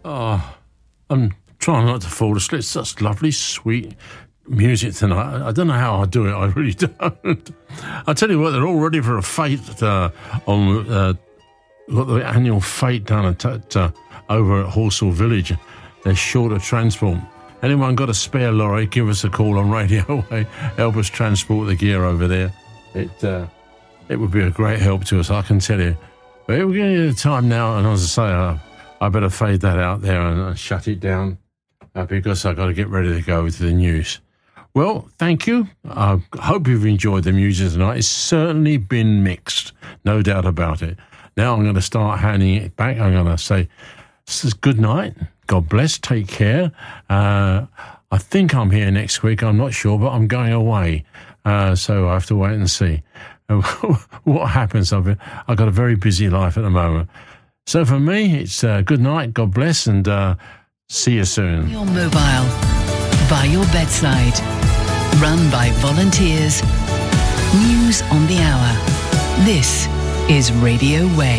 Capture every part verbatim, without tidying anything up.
Oh, I'm trying not to fall asleep. It's such lovely, sweet music tonight. I don't know how I do it. I really don't. I tell you what, they're all ready for a fete uh, on. Uh, got the annual fete down at, at uh, over at Horsell Village. They're short of transport. Anyone got a spare lorry? Give us a call on Radio Way. Help us transport the gear over there. It uh, it would be a great help to us, I can tell you. But we're getting to the time now, and as I say, uh, I better fade that out there and uh, shut it down uh, because I've got to get ready to go to the news. Well, thank you. I hope you've enjoyed the music tonight. It's certainly been mixed, no doubt about it. Now I'm going to start handing it back. I'm going to say, good night. God bless. Take care. Uh, I think I'm here next week. I'm not sure, but I'm going away. Uh, so I have to wait and see what happens. I've, I've got a very busy life at the moment. So for me, it's uh, good night. God bless, and uh, see you soon. Your mobile, by your bedside, run by volunteers. News on the hour. This is Radio Way.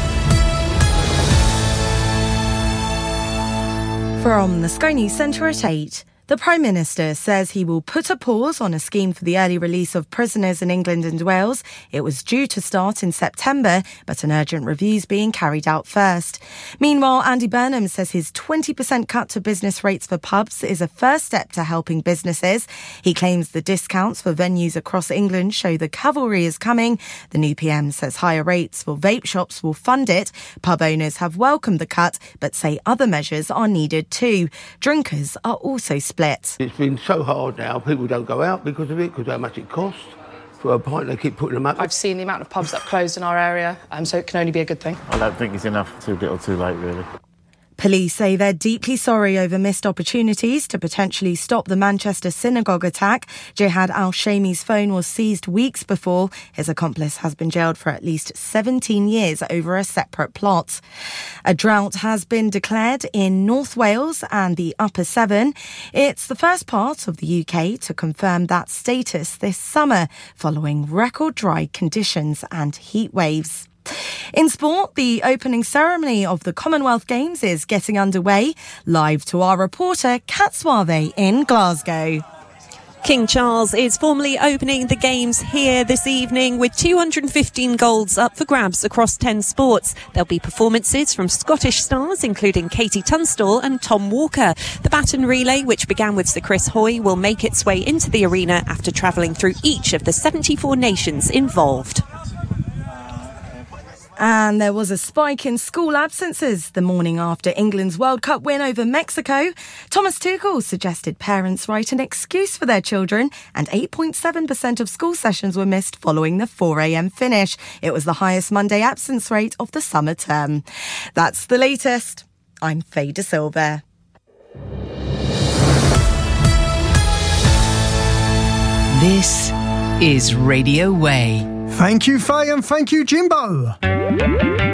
From the Sky News Centre at eight. The Prime Minister says he will put a pause on a scheme for the early release of prisoners in England and Wales. It was due to start in September, but an urgent review is being carried out first. Meanwhile, Andy Burnham says his twenty percent cut to business rates for pubs is a first step to helping businesses. He claims the discounts for venues across England show the cavalry is coming. The new P M says higher rates for vape shops will fund it. Pub owners have welcomed the cut, but say other measures are needed too. Drinkers are also split. It's been so hard now, people don't go out because of it, because of how much it costs. For a pint, they keep putting them up. I've seen the amount of pubs that have closed in our area, um, so it can only be a good thing. I don't think it's enough, too little too late, really. Police say they're deeply sorry over missed opportunities to potentially stop the Manchester synagogue attack. Jihad al-Shami's phone was seized weeks before. His accomplice has been jailed for at least seventeen years over a separate plot. A drought has been declared in North Wales and the Upper Severn. It's the first part of the U K to confirm that status this summer, following record dry conditions and heat waves. In sport, the opening ceremony of the Commonwealth Games is getting underway. Live to our reporter, Kat Suave in Glasgow. King Charles is formally opening the Games here this evening with two hundred fifteen golds up for grabs across ten sports. There'll be performances from Scottish stars including Katie Tunstall and Tom Walker. The baton relay, which began with Sir Chris Hoy, will make its way into the arena after travelling through each of the seventy-four nations involved. And there was a spike in school absences the morning after England's World Cup win over Mexico. Thomas Tuchel suggested parents write an excuse for their children, and eight point seven percent of school sessions were missed following the four a.m. finish. It was the highest Monday absence rate of the summer term. That's the latest. I'm Faye De Silva. This is Radio Way. Thank you, Faye, and thank you, Jimbo.